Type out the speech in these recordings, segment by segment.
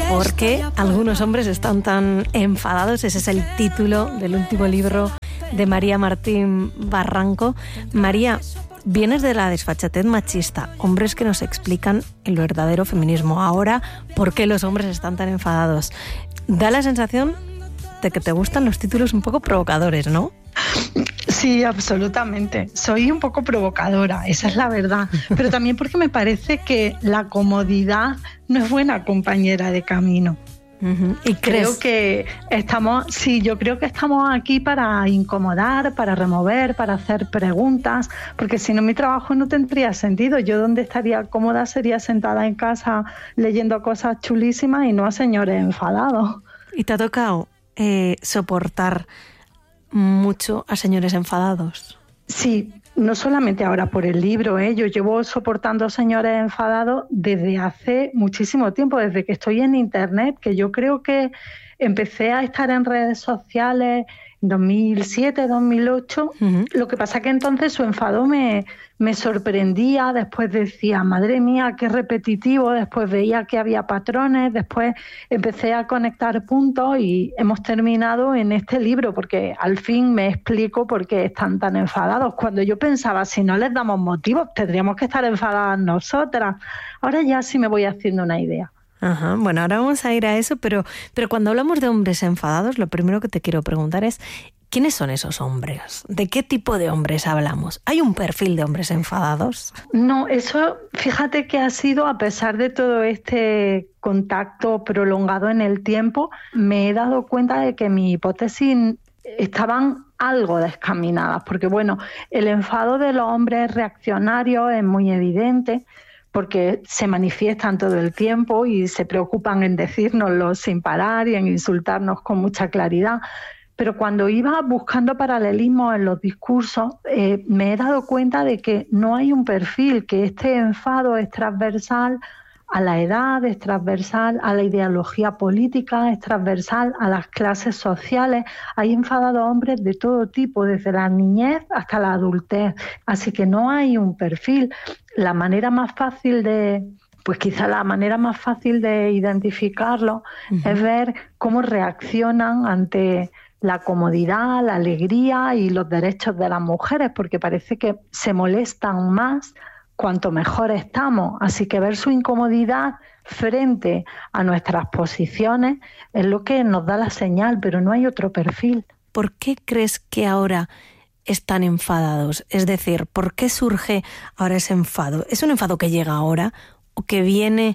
¿Por qué algunos hombres están tan enfadados? Ese es el título del último libro de María Martín Barranco. María, vienes de la desfachatez machista, hombres que nos explican el verdadero feminismo. Ahora, ¿por qué los hombres están tan enfadados? Da la sensación de que te gustan los títulos un poco provocadores, ¿no? Sí, absolutamente. Soy un poco provocadora, esa es la verdad. Pero también porque me parece que la comodidad no es buena compañera de camino. ¿Y crees? Yo creo que estamos aquí para incomodar, para remover, para hacer preguntas, porque si no mi trabajo no tendría sentido. Yo donde estaría cómoda sería sentada en casa leyendo cosas chulísimas y no a señores enfadados. ¿Y te ha tocado soportar mucho a señores enfadados? Sí, no solamente ahora por el libro, yo llevo soportando señores enfadados desde hace muchísimo tiempo, desde que estoy en internet, que yo creo que empecé a estar en redes sociales en 2007, 2008. Lo que pasa que entonces su enfado me sorprendía, después decía, madre mía, qué repetitivo, después veía que había patrones, después empecé a conectar puntos y hemos terminado en este libro, porque al fin me explico por qué están tan enfadados. Cuando yo pensaba, si no les damos motivos, tendríamos que estar enfadadas nosotras. Ahora ya sí me voy haciendo una idea. Ajá, bueno, ahora vamos a ir a eso, pero cuando hablamos de hombres enfadados, lo primero que te quiero preguntar es, ¿quiénes son esos hombres? ¿De qué tipo de hombres hablamos? ¿Hay un perfil de hombres enfadados? No, eso, fíjate que ha sido, a pesar de todo este contacto prolongado en el tiempo, me he dado cuenta de que mi hipótesis estaban algo descaminadas, porque bueno, el enfado de los hombres reaccionarios es muy evidente, porque se manifiestan todo el tiempo y se preocupan en decírnoslo sin parar y en insultarnos con mucha claridad. Pero cuando iba buscando paralelismos en los discursos, me he dado cuenta de que no hay un perfil, que este enfado es transversal a la edad, es transversal a la ideología política, es transversal a las clases sociales. Hay enfadados hombres de todo tipo, desde la niñez hasta la adultez. Así que no hay un perfil. La manera más fácil de identificarlo es ver cómo reaccionan ante la comodidad, la alegría y los derechos de las mujeres, porque parece que se molestan más cuanto mejor estamos. Así que ver su incomodidad frente a nuestras posiciones es lo que nos da la señal, pero no hay otro perfil. ¿Por qué crees que ahora están enfadados? Es decir, ¿por qué surge ahora ese enfado? ¿Es un enfado que llega ahora o que viene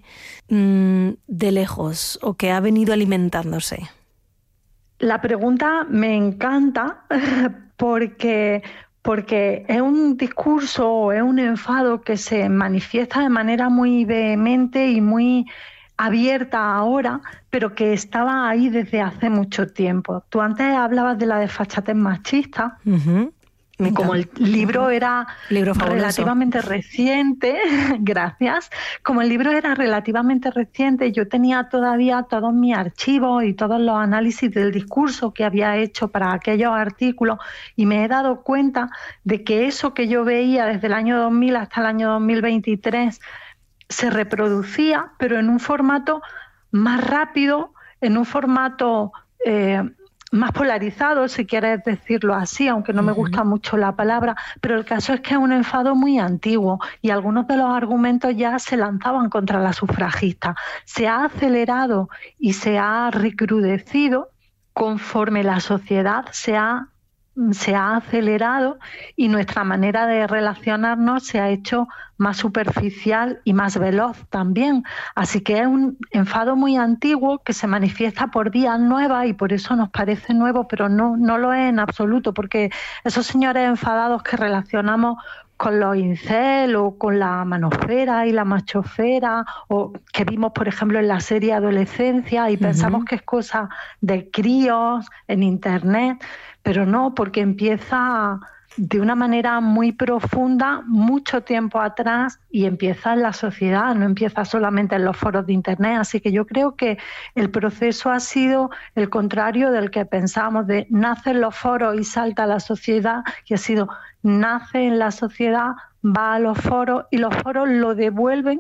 de lejos o que ha venido alimentándose? La pregunta me encanta porque es un discurso o es un enfado que se manifiesta de manera muy vehemente y muy abierta ahora, pero que estaba ahí desde hace mucho tiempo. Tú antes hablabas de la desfachatez machista. Como el libro era relativamente reciente, gracias, como el libro era relativamente reciente, yo tenía todavía todos mis archivos y todos los análisis del discurso que había hecho para aquellos artículos y me he dado cuenta de que eso que yo veía desde el año 2000 hasta el año 2023 se reproducía, pero en un formato más rápido, en un formato más polarizado, si quieres decirlo así, aunque no me gusta mucho la palabra, pero el caso es que es un enfado muy antiguo y algunos de los argumentos ya se lanzaban contra la sufragista. Se ha acelerado y se ha recrudecido conforme la sociedad se ha acelerado y nuestra manera de relacionarnos se ha hecho más superficial y más veloz también. Así que es un enfado muy antiguo que se manifiesta por vías nuevas y por eso nos parece nuevo, pero no lo es en absoluto, porque esos señores enfadados que relacionamos con los incel o con la manofera y la machofera, o que vimos, por ejemplo, en la serie Adolescencia y pensamos que es cosa de críos en internet, pero no, porque empieza de una manera muy profunda mucho tiempo atrás y empieza en la sociedad, no empieza solamente en los foros de internet. Así que yo creo que el proceso ha sido el contrario del que pensamos, de nace en los foros y salta a la sociedad, y ha sido nace en la sociedad, va a los foros y los foros lo devuelven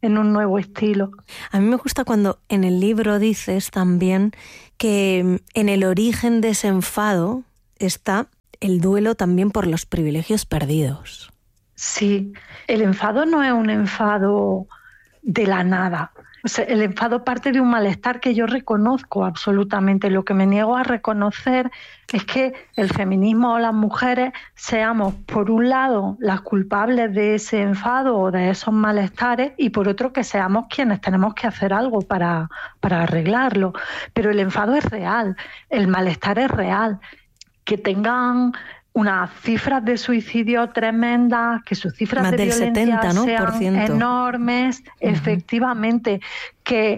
en un nuevo estilo. A mí me gusta cuando en el libro dices también que en el origen de ese enfado está el duelo también por los privilegios perdidos. Sí, el enfado no es un enfado de la nada. O sea, el enfado parte de un malestar que yo reconozco absolutamente. Lo que me niego a reconocer es que el feminismo o las mujeres seamos, por un lado, las culpables de ese enfado o de esos malestares y por otro que seamos quienes tenemos que hacer algo para arreglarlo. Pero el enfado es real, el malestar es real. Que tengan unas cifras de suicidio tremendas, que sus cifras más de del violencia 70, ¿no? sean enormes, efectivamente, que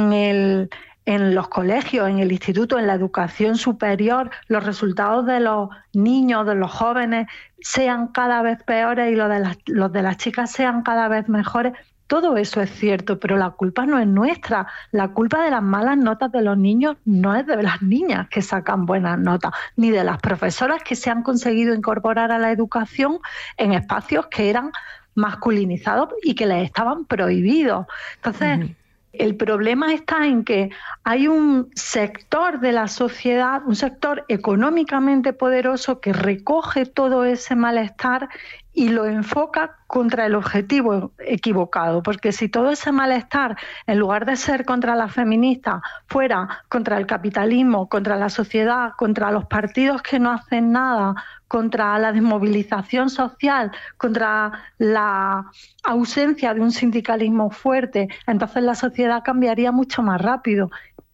en los colegios, en el instituto, en la educación superior, los resultados de los niños, de los jóvenes, sean cada vez peores y los de las chicas sean cada vez mejores. Todo eso es cierto, pero la culpa no es nuestra. La culpa de las malas notas de los niños no es de las niñas que sacan buenas notas, ni de las profesoras que se han conseguido incorporar a la educación en espacios que eran masculinizados y que les estaban prohibidos. Entonces, el problema está en que hay un sector de la sociedad, un sector económicamente poderoso que recoge todo ese malestar y lo enfoca contra el objetivo equivocado, porque si todo ese malestar, en lugar de ser contra las feministas, fuera contra el capitalismo, contra la sociedad, contra los partidos que no hacen nada, contra la desmovilización social, contra la ausencia de un sindicalismo fuerte, entonces la sociedad cambiaría mucho más rápido.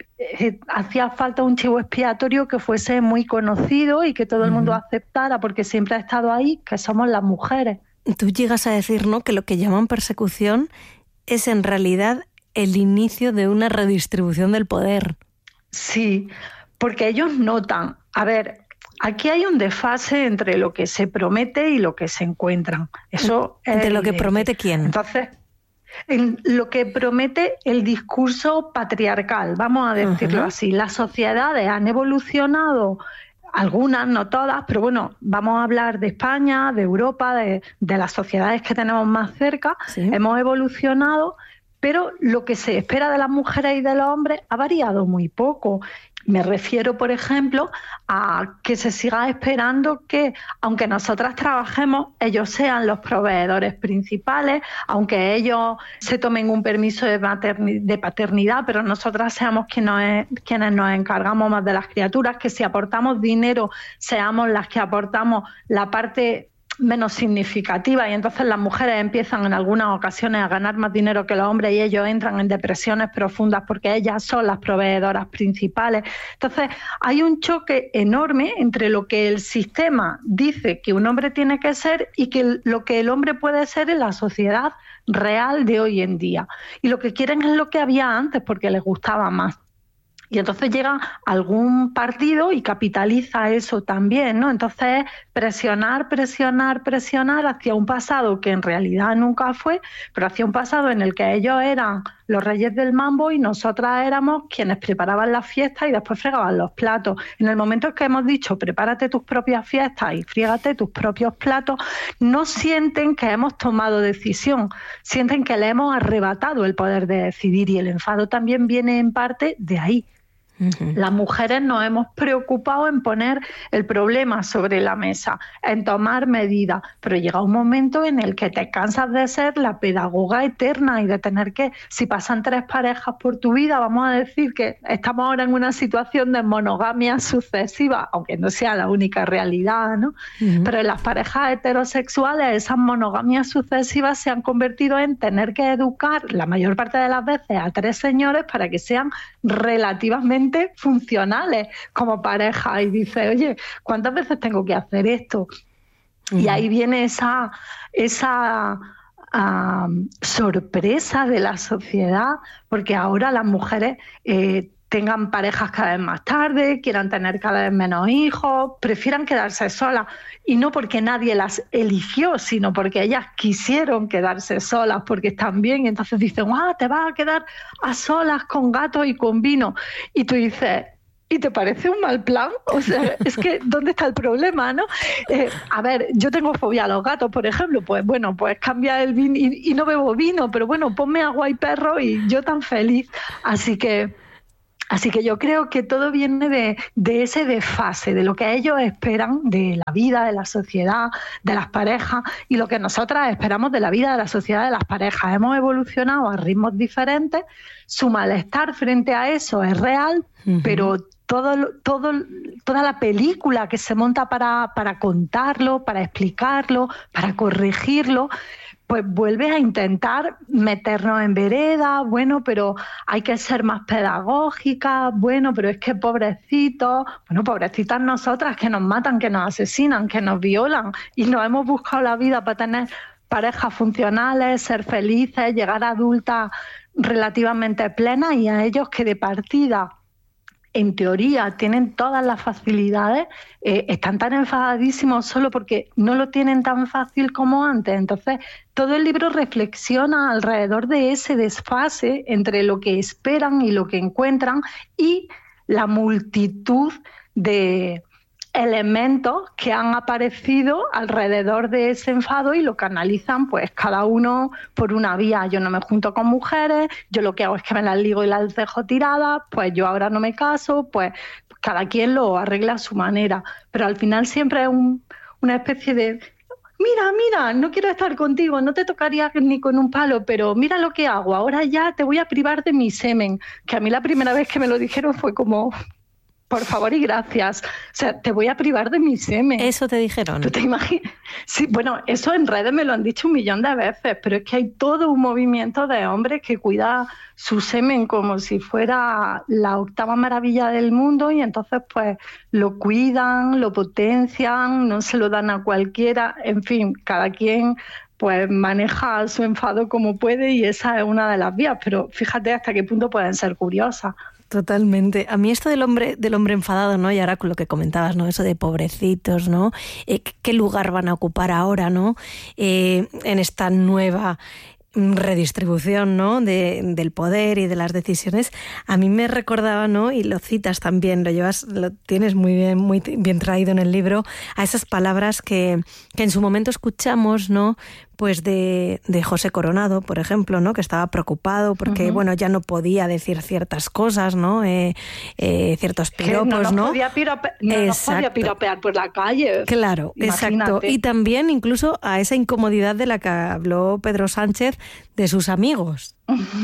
Hacía falta un chivo expiatorio que fuese muy conocido y que todo el mundo aceptara, porque siempre ha estado ahí, que somos las mujeres. Tú llegas a decir, ¿no?, que lo que llaman persecución es en realidad el inicio de una redistribución del poder. Sí, porque ellos notan, a ver, aquí hay un desfase entre lo que se promete y lo que se encuentran. Eso ¿Entre lo que promete quién? Entonces, en lo que promete el discurso patriarcal, vamos a decirlo así. Las sociedades han evolucionado, algunas, no todas, pero bueno, vamos a hablar de España, de Europa, de las sociedades que tenemos más cerca. Sí. Hemos evolucionado, pero lo que se espera de las mujeres y de los hombres ha variado muy poco. Me refiero, por ejemplo, a que se siga esperando que, aunque nosotras trabajemos, ellos sean los proveedores principales, aunque ellos se tomen un permiso de paternidad, pero nosotras seamos quienes nos encargamos más de las criaturas, que si aportamos dinero, seamos las que aportamos la parte menos significativa, y entonces las mujeres empiezan en algunas ocasiones a ganar más dinero que los hombres y ellos entran en depresiones profundas porque ellas son las proveedoras principales. Entonces hay un choque enorme entre lo que el sistema dice que un hombre tiene que ser y que lo que el hombre puede ser en la sociedad real de hoy en día. Y lo que quieren es lo que había antes porque les gustaba más. Y entonces llega algún partido y capitaliza eso también, ¿no? Entonces presionar hacia un pasado que en realidad nunca fue, pero hacia un pasado en el que ellos eran los reyes del mambo y nosotras éramos quienes preparaban las fiestas y después fregaban los platos. En el momento en que hemos dicho prepárate tus propias fiestas y frígate tus propios platos, no sienten que hemos tomado decisión, sienten que le hemos arrebatado el poder de decidir, y el enfado también viene en parte de ahí. Las mujeres nos hemos preocupado en poner el problema sobre la mesa, en tomar medidas, pero llega un momento en el que te cansas de ser la pedagoga eterna y de tener que, si pasan 3 parejas por tu vida, vamos a decir que estamos ahora en una situación de monogamia sucesiva, aunque no sea la única realidad, ¿no? Pero en las parejas heterosexuales esas monogamias sucesivas se han convertido en tener que educar la mayor parte de las veces a 3 señores para que sean relativamente funcionales como pareja, y dice, oye, ¿cuántas veces tengo que hacer esto? Y ahí viene esa sorpresa de la sociedad, porque ahora las mujeres tengan parejas cada vez más tarde, quieran tener cada vez menos hijos, prefieran quedarse solas, y no porque nadie las eligió, sino porque ellas quisieron quedarse solas, porque están bien, y entonces dicen, te vas a quedar a solas con gatos y con vino, y tú dices, ¿Y te parece un mal plan? O sea, es que ¿dónde está el problema, no? A ver, yo tengo fobia a los gatos, por ejemplo, pues bueno, pues cambia el vino y no bebo vino, pero bueno, ponme agua y perro y yo tan feliz. Así que yo creo que todo viene de ese desfase, de lo que ellos esperan de la vida, de la sociedad, de las parejas y lo que nosotras esperamos de la vida, de la sociedad, de las parejas. Hemos evolucionado a ritmos diferentes, su malestar frente a eso es real, pero toda la película que se monta para contarlo, para explicarlo, para corregirlo, pues vuelve a intentar meternos en vereda, bueno, pero hay que ser más pedagógicas, bueno, pero es que pobrecitos, bueno, pobrecitas nosotras que nos matan, que nos asesinan, que nos violan y nos hemos buscado la vida para tener parejas funcionales, ser felices, llegar a adultas relativamente plenas y a ellos que de partida en teoría tienen todas las facilidades, están tan enfadadísimos solo porque no lo tienen tan fácil como antes. Entonces, todo el libro reflexiona alrededor de ese desfase entre lo que esperan y lo que encuentran y la multitud de elementos que han aparecido alrededor de ese enfado y lo canalizan pues cada uno por una vía. Yo no me junto con mujeres, yo lo que hago es que me las ligo y las dejo tiradas, pues yo ahora no me caso, pues cada quien lo arregla a su manera, pero al final siempre es una especie de mira, no quiero estar contigo, no te tocaría ni con un palo, pero mira lo que hago, ahora ya te voy a privar de mi semen, que a mí la primera vez que me lo dijeron fue como... Por favor y gracias. O sea, te voy a privar de mi semen. ¿Eso te dijeron? ¿Tú te imaginas? Sí, bueno, eso en redes me lo han dicho 1.000.000 de veces, pero es que hay todo un movimiento de hombres que cuida su semen como si fuera la octava maravilla del mundo y entonces pues lo cuidan, lo potencian, no se lo dan a cualquiera, en fin, cada quien pues maneja su enfado como puede y esa es una de las vías, pero fíjate hasta qué punto pueden ser curiosas. Totalmente. A mí esto del hombre enfadado, ¿no? Y ahora con lo que comentabas, ¿no? Eso de pobrecitos, ¿no? ¿Qué lugar van a ocupar ahora, ¿no? En esta nueva redistribución, ¿no? del poder y de las decisiones. A mí me recordaba, ¿no? Y lo citas también, lo tienes muy bien traído en el libro, a esas palabras que en su momento escuchamos, ¿no? Pues de José Coronado, por ejemplo, ¿no? Que estaba preocupado porque, bueno, ya no podía decir ciertas cosas, ¿no? Ciertos piropos, ¿no? Nos podía piropear por la calle. Claro, imagínate. Exacto. Y también incluso a esa incomodidad de la que habló Pedro Sánchez de sus amigos.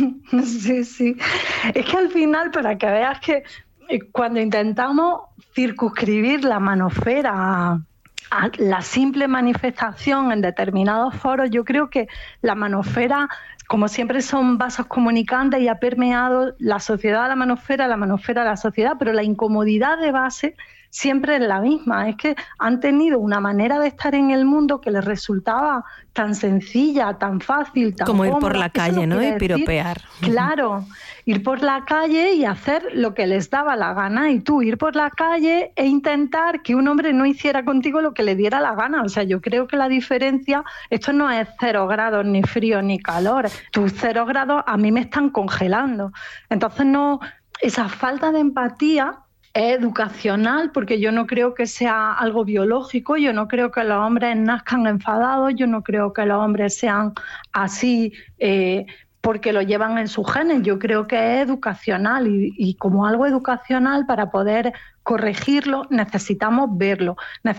Sí. Es que al final, para que veas que cuando intentamos circunscribir la manofera a la simple manifestación en determinados foros, yo creo que la manofera, como siempre son vasos comunicantes y ha permeado la sociedad a la manofera a la sociedad, pero la incomodidad de base siempre es la misma, es que han tenido una manera de estar en el mundo que les resultaba tan sencilla, tan fácil, tan como ir cómoda. por la calle, ¿no? Y piropear. Claro, ir por la calle y hacer lo que les daba la gana, y tú ir por la calle e intentar que un hombre no hiciera contigo lo que le diera la gana. O sea, yo creo que la diferencia, esto no es 0 grados, ni frío, ni calor. Tus 0 grados a mí me están congelando. Entonces, no, esa falta de empatía es educacional, porque yo no creo que sea algo biológico, yo no creo que los hombres nazcan enfadados, yo no creo que los hombres sean así porque lo llevan en sus genes, yo creo que es educacional y como algo educacional, para poder corregirlo necesitamos verlo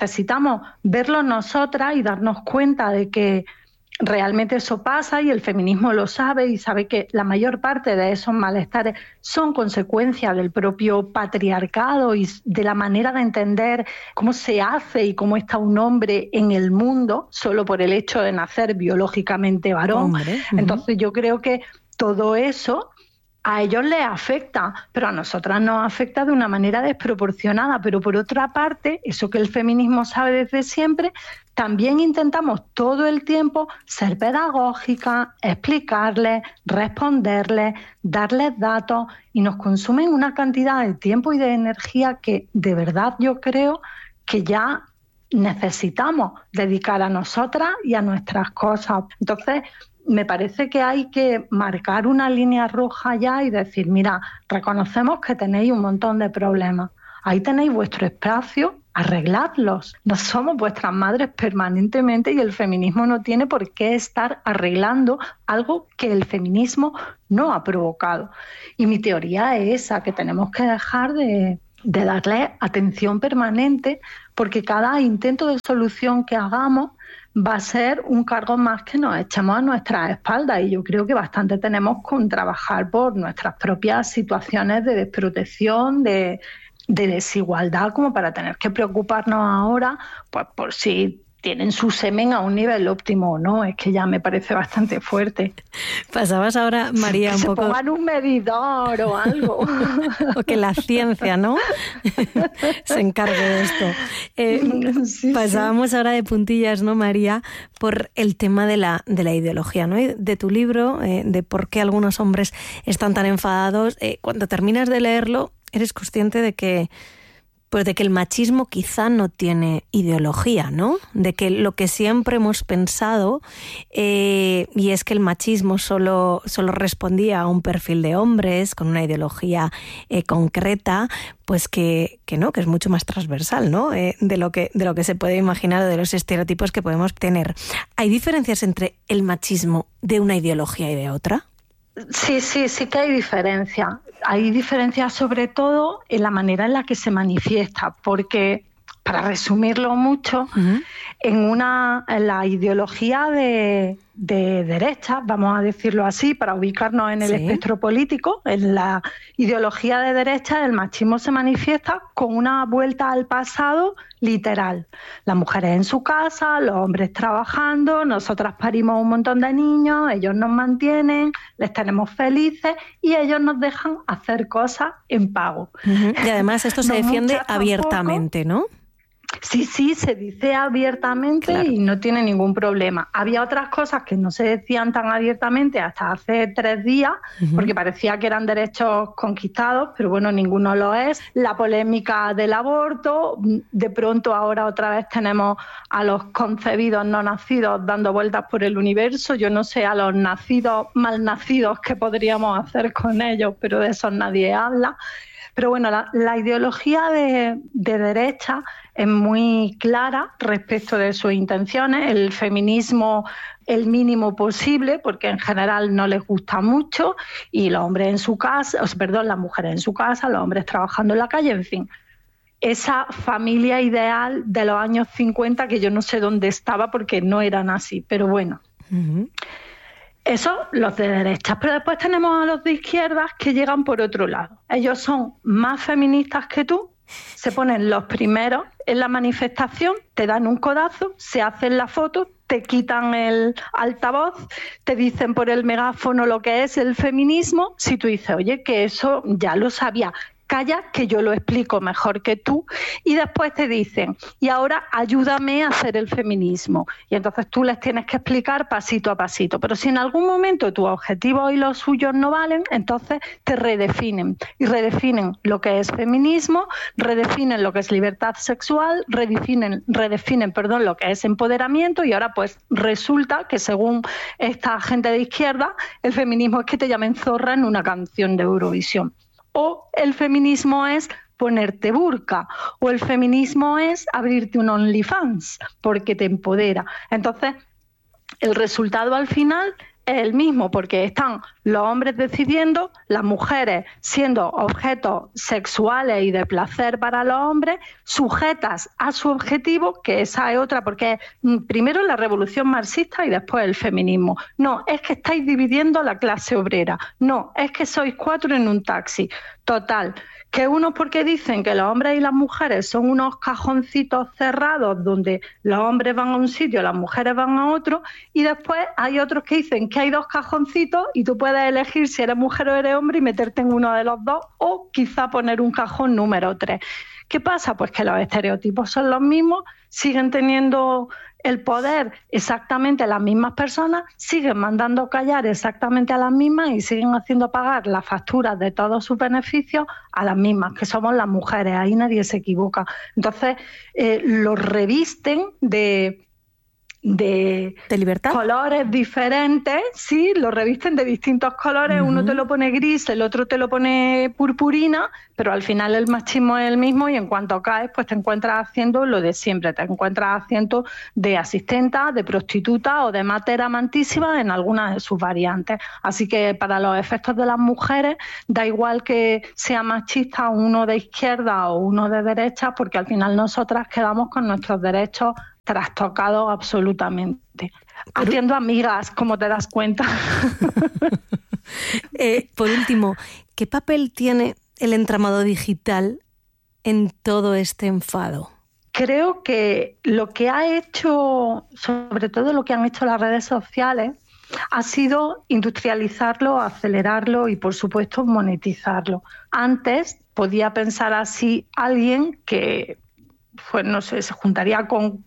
nosotras y darnos cuenta de que realmente eso pasa, y el feminismo lo sabe y sabe que la mayor parte de esos malestares son consecuencia del propio patriarcado y de la manera de entender cómo se hace y cómo está un hombre en el mundo solo por el hecho de nacer biológicamente varón. Entonces yo creo que todo eso a ellos les afecta, pero a nosotras nos afecta de una manera desproporcionada. Pero por otra parte, eso que el feminismo sabe desde siempre, también intentamos todo el tiempo ser pedagógicas, explicarles, responderles, darles datos, y nos consumen una cantidad de tiempo y de energía que de verdad yo creo que ya necesitamos dedicar a nosotras y a nuestras cosas. Entonces, me parece que hay que marcar una línea roja ya y decir, mira, reconocemos que tenéis un montón de problemas. Ahí tenéis vuestro espacio, arregladlos. No somos vuestras madres permanentemente y el feminismo no tiene por qué estar arreglando algo que el feminismo no ha provocado. Y mi teoría es esa, que tenemos que dejar de darle atención permanente, porque cada intento de solución que hagamos va a ser un cargo más que nos echemos a nuestras espaldas, y yo creo que bastante tenemos con trabajar por nuestras propias situaciones de desprotección, de desigualdad, como para tener que preocuparnos ahora pues por si tienen su semen a un nivel óptimo o no. Es que ya me parece bastante fuerte. Pasabas ahora, María, un poco... se pongan un medidor o algo. O que la ciencia, ¿no? se encargue de esto. Pasábamos ahora de puntillas, ¿no, María? Por el tema de la ideología, ¿no? Y de tu libro, de por qué algunos hombres están tan enfadados. Cuando terminas de leerlo, eres consciente de que el machismo quizá no tiene ideología, ¿no? De que lo que siempre hemos pensado, y es que el machismo solo respondía a un perfil de hombres con una ideología concreta, pues que no, que es mucho más transversal, ¿no? De lo que se puede imaginar, de los estereotipos que podemos tener. ¿Hay diferencias entre el machismo de una ideología y de otra? Sí que hay diferencia. Hay diferencias sobre todo en la manera en la que se manifiesta, porque, para resumirlo mucho, en la ideología de derecha, vamos a decirlo así, para ubicarnos en el espectro político, en la ideología de derecha el machismo se manifiesta con una vuelta al pasado literal. Las mujeres en su casa, los hombres trabajando, nosotras parimos un montón de niños, ellos nos mantienen, les tenemos felices y ellos nos dejan hacer cosas en pago. Y además esto se defiende abiertamente, ¿no? Sí, se dice abiertamente, claro, y no tiene ningún problema. Había otras cosas que no se decían tan abiertamente hasta hace 3 días, porque parecía que eran derechos conquistados, pero bueno, ninguno lo es. La polémica del aborto, de pronto ahora otra vez tenemos a los concebidos no nacidos dando vueltas por el universo. Yo no sé a los nacidos, mal nacidos, qué podríamos hacer con ellos, pero de eso nadie habla. Pero bueno, la ideología de derecha es muy clara respecto de sus intenciones. El feminismo el mínimo posible, porque en general no les gusta mucho, y los hombres en su casa, las mujeres en su casa, los hombres trabajando en la calle, en fin. Esa familia ideal de los años 50 que yo no sé dónde estaba porque no eran así, pero bueno. Eso, los de derechas. Pero después tenemos a los de izquierdas que llegan por otro lado. Ellos son más feministas que tú, se ponen los primeros en la manifestación, te dan un codazo, se hacen la foto, te quitan el altavoz, te dicen por el megáfono lo que es el feminismo. Si tú dices, oye, que eso ya lo sabía, calla, que yo lo explico mejor que tú, y después te dicen, y ahora ayúdame a hacer el feminismo. Y entonces tú les tienes que explicar pasito a pasito. Pero si en algún momento tus objetivos y los suyos no valen, entonces te redefinen. Y redefinen lo que es feminismo, redefinen lo que es libertad sexual, redefinen lo que es empoderamiento, y ahora pues resulta que según esta gente de izquierda, el feminismo es que te llamen zorra en una canción de Eurovisión. O el feminismo es ponerte burka, o el feminismo es abrirte un OnlyFans porque te empodera. Entonces, el resultado al final es el mismo, porque están los hombres decidiendo, las mujeres siendo objetos sexuales y de placer para los hombres, sujetas a su objetivo, que esa es otra, porque es primero la revolución marxista y después el feminismo. No, es que estáis dividiendo la clase obrera. No, es que sois 4 en un taxi. Total, que unos porque dicen que los hombres y las mujeres son unos cajoncitos cerrados donde los hombres van a un sitio, las mujeres van a otro, y después hay otros que dicen que hay 2 cajoncitos y tú puedes elegir si eres mujer o eres hombre y meterte en uno de los 2, o quizá poner un cajón número 3. ¿Qué pasa? Pues que los estereotipos son los mismos, siguen teniendo el poder exactamente las mismas personas, siguen mandando callar exactamente a las mismas y siguen haciendo pagar las facturas de todos sus beneficios a las mismas, que somos las mujeres. Ahí nadie se equivoca. Entonces, los revisten de libertad, colores diferentes, sí, lo revisten de distintos colores, uno te lo pone gris, el otro te lo pone purpurina, pero al final el machismo es el mismo y en cuanto caes, pues te encuentras haciendo lo de siempre, te encuentras haciendo de asistenta, de prostituta o de mater amantísima en algunas de sus variantes. Así que para los efectos de las mujeres, da igual que sea machista uno de izquierda o uno de derecha, porque al final nosotras quedamos con nuestros derechos trastocados absolutamente. Haciendo amigas, como te das cuenta. Por último, ¿qué papel tiene el entramado digital en todo este enfado? Creo que lo que ha hecho, sobre todo lo que han hecho las redes sociales, ha sido industrializarlo, acelerarlo y, por supuesto, monetizarlo. Antes podía pensar así alguien que, pues no sé, se juntaría con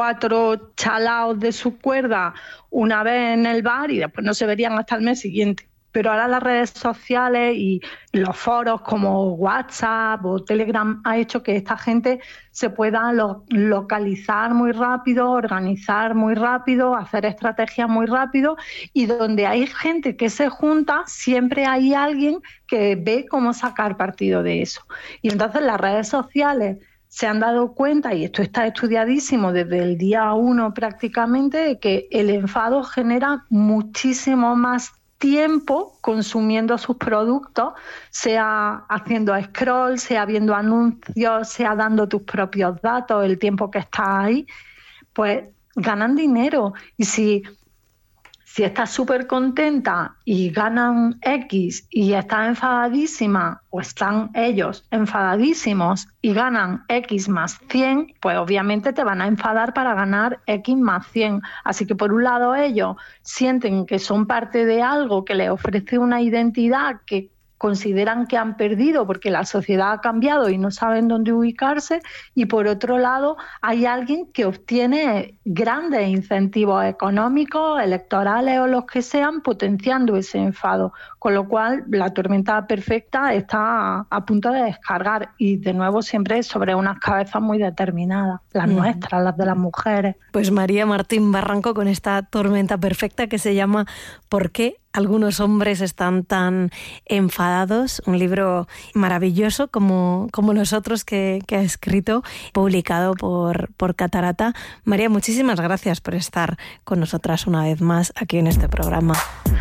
4 chalaos de su cuerda una vez en el bar y después no se verían hasta el mes siguiente. Pero ahora las redes sociales y los foros como WhatsApp o Telegram ha hecho que esta gente se pueda localizar muy rápido, organizar muy rápido, hacer estrategias muy rápido, y donde hay gente que se junta, siempre hay alguien que ve cómo sacar partido de eso. Y entonces las redes sociales se han dado cuenta, y esto está estudiadísimo desde el día 1 prácticamente, de que el enfado genera muchísimo más tiempo consumiendo sus productos, sea haciendo scroll, sea viendo anuncios, sea dando tus propios datos, el tiempo que estás ahí, pues ganan dinero. Y si estás súper contenta y ganan X y estás enfadadísima, o están ellos enfadadísimos y ganan X más 100, pues obviamente te van a enfadar para ganar X más 100. Así que por un lado ellos sienten que son parte de algo que les ofrece una identidad que consideran que han perdido porque la sociedad ha cambiado y no saben dónde ubicarse, y por otro lado hay alguien que obtiene grandes incentivos económicos, electorales o los que sean, potenciando ese enfado, con lo cual la tormenta perfecta está a punto de descargar, y de nuevo siempre sobre unas cabezas muy determinadas, las nuestras, las de las mujeres. Pues María Martín Barranco con esta tormenta perfecta que se llama ¿Por qué algunos hombres están tan enfadados? Un libro maravilloso como los otros que ha escrito, publicado por Catarata. María, muchísimas gracias por estar con nosotras una vez más aquí en este programa.